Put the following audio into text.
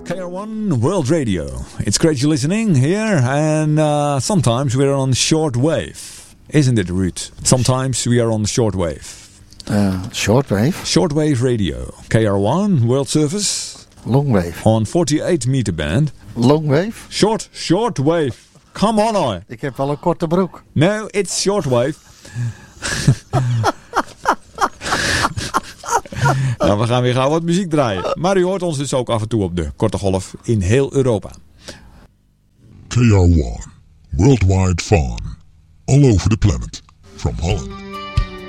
KR1 World Radio. It's great you're listening here, and sometimes we're on shortwave. Isn't it, Ruud? Sometimes we are on shortwave. Shortwave? Shortwave radio. KR1 World Service. Longwave. On 48 meter band. Longwave? Shortwave. Come on, hoor. Ik heb wel een korte broek. No, it's shortwave. Nou, we gaan weer gauw wat muziek draaien. Maar u hoort ons dus ook af en toe op de korte golf in heel Europa. KR1 Worldwide Fun. All over the planet. From Holland.